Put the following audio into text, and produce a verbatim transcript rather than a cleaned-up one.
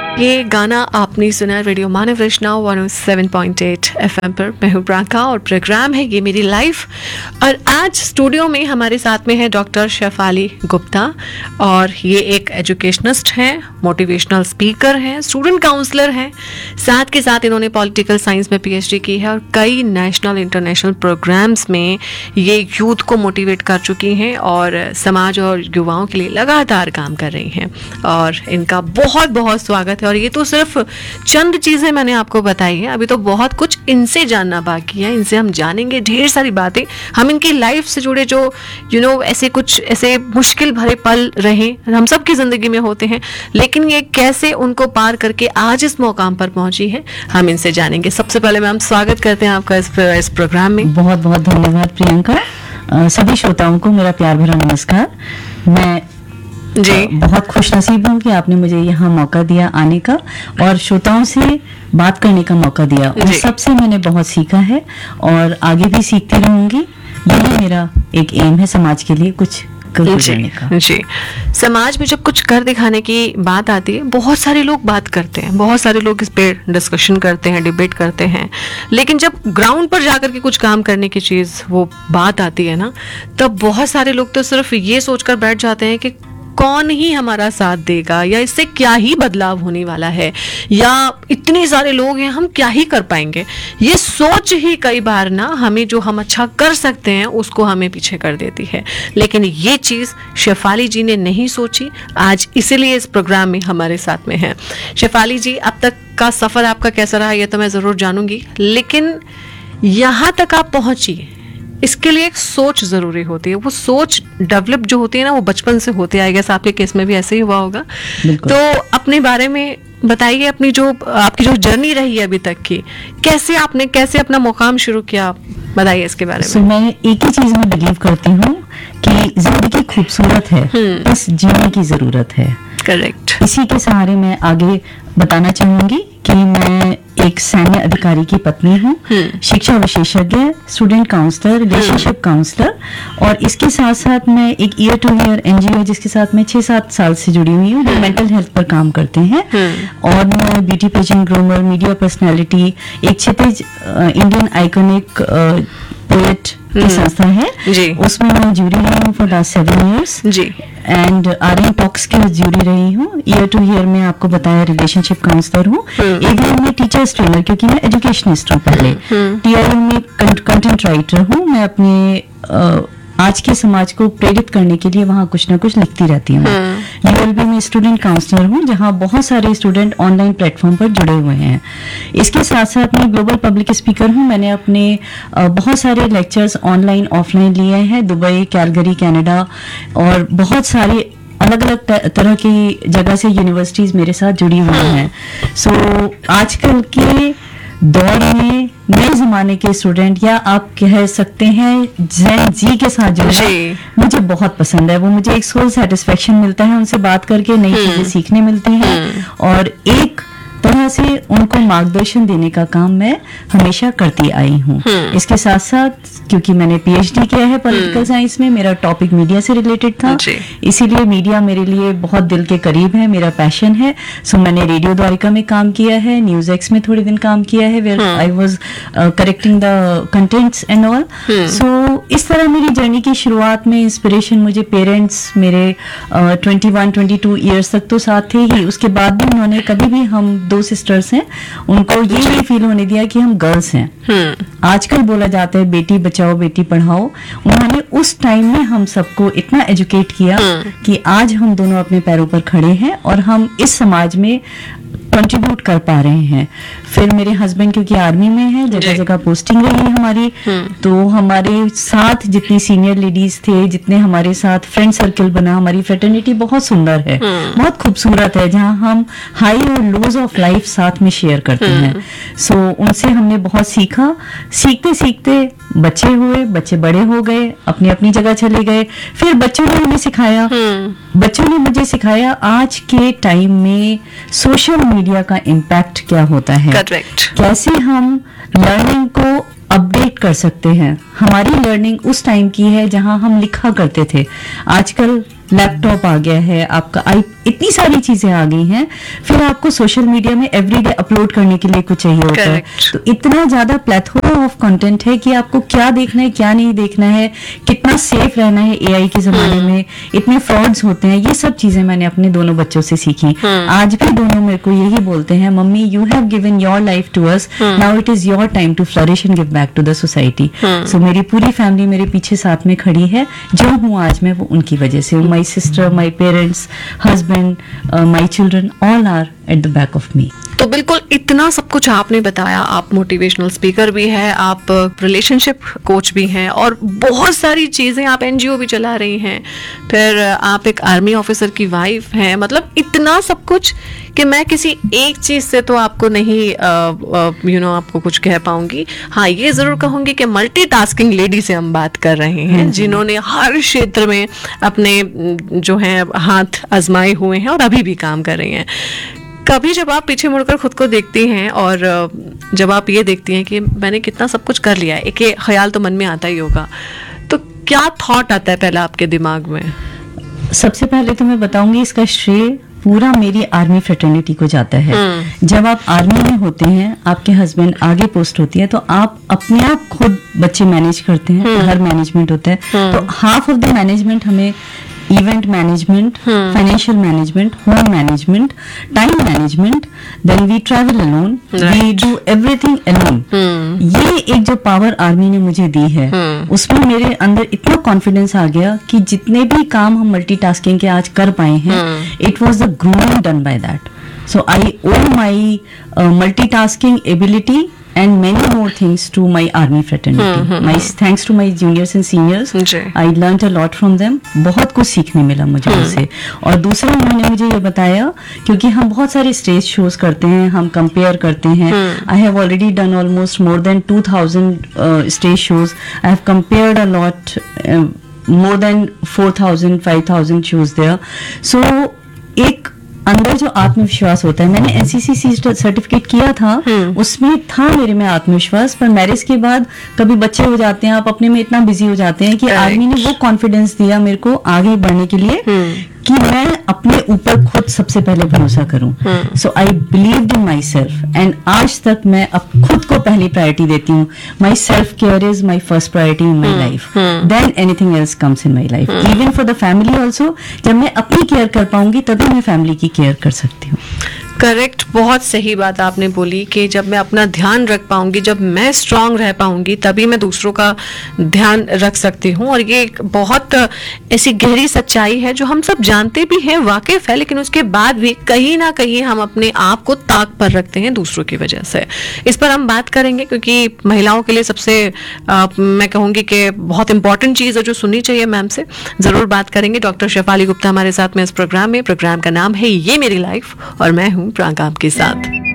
ये गाना आपने सुना रेडियो मानव रचना one O seven point eight FM पर। मैं हूं प्राका और प्रोग्राम है ये मेरी लाइफ। और आज स्टूडियो में हमारे साथ में है डॉक्टर शेफाली गुप्ता और ये एक एजुकेशनिस्ट हैं, मोटिवेशनल स्पीकर हैं, स्टूडेंट काउंसलर हैं। साथ के साथ इन्होंने पॉलिटिकल साइंस में पीएचडी की है और कई नेशनल इंटरनेशनल प्रोग्राम्स में ये यूथ को मोटिवेट कर चुकी हैं और समाज और युवाओं के लिए लगातार काम कर रही हैं। और इनका बहुत बहुत स्वागत है। और ये तो सिर्फ चंद चीजें मैंने आपको बताई है, अभी तो बहुत कुछ इनसे जानना बाकी है। इनसे हम जानेंगे ढेर सारी बातें, हम इनकी लाइफ से जुड़े जो यू नो ऐसे कुछ ऐसे मुश्किल भरे पल रहे हम सब की जिंदगी में होते हैं, लेकिन ये कैसे उनको पार करके आज इस मुकाम पर पहुंची है, हम इनसे जानेंगे। सबसे पहले मैम स्वागत करते हैं आपका इस, इस प्रोग्राम में। बहुत बहुत धन्यवाद प्रियंका। अ, सभी श्रोताओं को मेरा प्यार भरा नमस्कार। मैं जी बहुत खुश नसीब हूँ कि आपने मुझे यहाँ मौका दिया आने का और श्रोताओं से बात करने का मौका दिया। उन सबसे मैंने बहुत सीखा है और आगे भी सीखती रहूंगी। यही मेरा एक एम है, समाज के लिए कुछ करने का। जी, समाज में जब कुछ कर दिखाने की बात आती है, बहुत सारे लोग बात करते हैं, बहुत सारे लोग इस पे डिस्कशन करते हैं, डिबेट करते हैं, लेकिन जब ग्राउंड पर जाकर के कुछ काम करने की चीज वो बात आती है ना, तब बहुत सारे लोग तो सिर्फ ये सोचकर बैठ जाते हैं कि कौन ही हमारा साथ देगा, या इससे क्या ही बदलाव होने वाला है, या इतने सारे लोग हैं हम क्या ही कर पाएंगे। ये सोच ही कई बार ना हमें जो हम अच्छा कर सकते हैं उसको हमें पीछे कर देती है। लेकिन ये चीज शेफाली जी ने नहीं सोची, आज इसीलिए इस प्रोग्राम में हमारे साथ में है। शेफाली जी, अब तक का सफर आपका कैसा रहा ये तो मैं जरूर जानूंगी, लेकिन यहाँ तक आप पहुंची इसके लिए एक सोच जरूरी होती है। वो सोच डेवलप जो होती है ना, वो बचपन से होती है। आई गेस आपके केस में भी ऐसे ही हुआ होगा। तो अपने बारे में बताइए, अपनी जो आपकी जो जर्नी रही है अभी तक की, कैसे आपने कैसे अपना मुकाम शुरू किया, बताइए इसके बारे में। so, मैं एक ही चीज में बिलीव करती हूँ कि जिंदगी खूबसूरत है, बस जीने की जरूरत है। करेक्ट। इसी के सहारे मैं आगे बताना चाहूंगी कि मैं एक सैन्य अधिकारी की पत्नी हूँ, शिक्षा विशेषज्ञ, स्टूडेंट काउंसलर, रिलेशनशिप काउंसलर, और इसके साथ साथ मैं एक ईयर टू ईयर एनजीओ जिसके साथ मैं छह सात साल से जुड़ी हुई हूँ, जो मेंटल हेल्थ पर काम करते हैं। और मैं beauty pageant, groomer, media personality, एक क्षितिज इंडियन आइकॉनिक पोएट की संस्था है, उसमें मैं जूरी रही हूँ for last seven years ji. And are N talks की जूरी रही हूँ। ईयर टू ईयर में आपको बताया रिलेशनशिप काउंसलर हूँ। एक बार मैं टीचर्स ट्रेनर, क्योंकि मैं एजुकेशनिस्ट हूँ पहले। टीआईएल में कंटेंट राइटर हूँ। मैं अपने uh, आज के समाज को प्रेरित करने के लिए वहाँ कुछ ना कुछ लिखती रहती हूँ। यूएलबी में स्टूडेंट काउंसलर हूँ, जहाँ बहुत सारे स्टूडेंट ऑनलाइन प्लेटफॉर्म पर जुड़े हुए हैं। इसके साथ साथ मैं ग्लोबल पब्लिक स्पीकर हूँ। मैंने अपने बहुत सारे लेक्चर्स ऑनलाइन ऑफलाइन लिए हैं, दुबई, कैलगरी, कनाडा, और बहुत सारे अलग अलग तरह की जगह से यूनिवर्सिटीज मेरे साथ जुड़ी हुई हैं। सो so, आजकल के दौर में नए जमाने के स्टूडेंट, या आप कह सकते हैं जेन जी के साथ जुड़ना मुझे बहुत पसंद है। वो मुझे एक सोल सेटिस्फेक्शन मिलता है, उनसे बात करके नई चीजें सीखने मिलती हैं, और एक तरह से उनको मार्गदर्शन देने का काम मैं हमेशा करती आई हूँ। इसके साथ साथ क्योंकि मैंने पीएचडी किया है पॉलिटिकल साइंस में, मेरा टॉपिक मीडिया से रिलेटेड था, इसीलिए मीडिया मेरे लिए बहुत दिल के करीब है, मेरा पैशन है। सो मैंने रेडियो द्वारिका में काम किया है, न्यूज एक्स में थोड़े दिन काम किया है, where I was correcting the contents and all. सो इस तरह मेरी जर्नी की शुरुआत में इंस्पिरेशन मुझे पेरेंट्स मेरे twenty one twenty two years तक तो साथ थे ही। उसके बाद भी उन्होंने कभी भी, हम दो सिस्टर्स हैं, उनको ये नहीं फील होने दिया कि हम गर्ल्स हैं। आजकल बोला जाता है बेटी बचाओ बेटी पढ़ाओ, उन्होंने उस टाइम में हम सबको इतना एजुकेट किया कि आज हम दोनों अपने पैरों पर खड़े हैं और हम इस समाज में कंट्रीब्यूट कर पा रहे हैं। फिर मेरे हस्बैंड क्योंकि आर्मी में है, जगह जगह पोस्टिंग रही है हमारी, तो हमारे साथ जितनी सीनियर लेडीज थे, जितने हमारे साथ फ्रेंड सर्कल बना, हमारी फ्रेटर्निटी बहुत सुंदर है, बहुत खूबसूरत है, जहां हम हाई और लोज ऑफ लाइफ साथ में शेयर करते हैं। सो so, उनसे हमने बहुत सीखा। सीखते सीखते बच्चे हुए, बच्चे बड़े हो गए, अपनी अपनी जगह चले गए। फिर बच्चों ने हमें सिखाया, बच्चों ने मुझे सिखाया आज के टाइम में सोशल मीडिया का इम्पैक्ट क्या होता है। Correct. कैसे हम लर्निंग को अपडेट कर सकते हैं। हमारी लर्निंग उस टाइम की है जहां हम लिखा करते थे, आजकल लैपटॉप आ गया है, आपका आई, इतनी सारी चीजें आ गई हैं। फिर आपको सोशल मीडिया में एवरीडे अपलोड करने के लिए कुछ चाहिए होता है, तो इतना ज्यादा प्लेथोरा ऑफ कंटेंट है कि आपको क्या देखना है क्या नहीं देखना है, कितना सेफ रहना है एआई के जमाने में, इतने फ्रॉड्स होते हैं, ये सब चीजें मैंने अपने दोनों बच्चों से सीखी। आज भी दोनों मेरे को यही बोलते हैं, mummy you have given your life to us, now it is your time to flourish and give back to the society. सो मेरी पूरी फैमिली मेरे पीछे साथ में खड़ी है, जो हूँ आज मैं वो उनकी वजह से। My sister, my parents, husband, my children, all are at the back of me. तो बिल्कुल इतना सब कुछ आपने बताया, आप मोटिवेशनल स्पीकर भी हैं, आप रिलेशनशिप कोच भी हैं, और बहुत सारी चीज़ें, आप एनजीओ भी चला रही हैं, फिर आप एक आर्मी ऑफिसर की वाइफ हैं, मतलब इतना सब कुछ कि मैं किसी एक चीज़ से तो आपको नहीं यू नो आपको कुछ कह पाऊंगी। हाँ, ये ज़रूर कहूँगी कि मल्टीटास्किंग लेडी से हम बात कर रहे हैं, जिन्होंने हर क्षेत्र में अपने जो हैं हाथ आजमाए हुए हैं और अभी भी काम कर रही हैं। कभी जब आप पीछे मुड़कर खुद को देखती हैं और जब आप ये देखती हैं कि मैंने कितना सब कुछ कर लिया है, एक ये ख्याल तो मन में आता ही होगा, तो क्या थॉट आता है पहला आपके दिमाग में? सबसे पहले तो मैं बताऊंगी इसका श्रेय पूरा मेरी आर्मी फ्रेटर्निटी को जाता है। जब आप आर्मी में होते हैं, आपके हस्बैंड आगे पोस्ट होती है, तो आप अपने आप खुद बच्चे मैनेज करते हैं, घर मैनेजमेंट होता है, तो हाफ ऑफ द मैनेजमेंट हमें event management, financial management, home management, time management, then we travel alone, we do everything alone. ये एक जो पावर आर्मी ने मुझे दी है, उसमें मेरे अंदर इतना कॉन्फिडेंस आ गया कि जितने भी काम हम मल्टीटास्किंग के आज कर पाए हैं, it was the growing done by that. So I O my multitasking ability and many more things to my army fraternity. hmm, hmm, my thanks to my juniors and seniors, I learned a lot from them. बहुत कुछ सीखने मिला मुझे उनसे। और दूसरा उन्होंने मुझे ये बताया, क्योंकि हम बहुत सारे स्टेज शोज करते हैं, हम कंपेयर करते हैं। I have already done almost more than two thousand uh, stage shows. I have compared a lot, uh, more than four thousand, five thousand shows there. So एक अंदर जो आत्मविश्वास होता है, मैंने एनसीसी सर्टिफिकेट किया था, उसमें था मेरे में आत्मविश्वास, पर मैरिज के बाद कभी बच्चे हो जाते हैं, आप अपने में इतना बिजी हो जाते हैं कि आर्मी ने वो कॉन्फिडेंस दिया मेरे को आगे बढ़ने के लिए कि मैं अपने ऊपर खुद सबसे पहले भरोसा करूं। सो आई believed in my self, and आज तक मैं अब खुद को पहली प्रायोरिटी देती हूँ। My self care is my first priority in my life, than anything else comes in my life, even for the family also. जब मैं अपनी केयर कर पाऊंगी तभी मैं फैमिली की केयर कर सकती हूँ। करेक्ट, बहुत सही बात आपने बोली कि जब मैं अपना ध्यान रख पाऊंगी, जब मैं स्ट्रांग रह पाऊंगी, तभी मैं दूसरों का ध्यान रख सकती हूँ। और ये एक बहुत ऐसी गहरी सच्चाई है जो हम सब जानते भी हैं, वाकिफ है, लेकिन उसके बाद भी कहीं ना कहीं हम अपने आप को ताक पर रखते हैं दूसरों की वजह से। इस पर हम बात करेंगे, क्योंकि महिलाओं के लिए सबसे आ, मैं कहूँगी कि बहुत इंपॉर्टेंट चीज़ है जो सुननी चाहिए मैम से, ज़रूर बात करेंगे। डॉक्टर शेफाली गुप्ता हमारे साथ में इस प्रोग्राम में। प्रोग्राम का नाम है ये मेरी लाइफ और मैं हूँ प्रांक आपके साथ।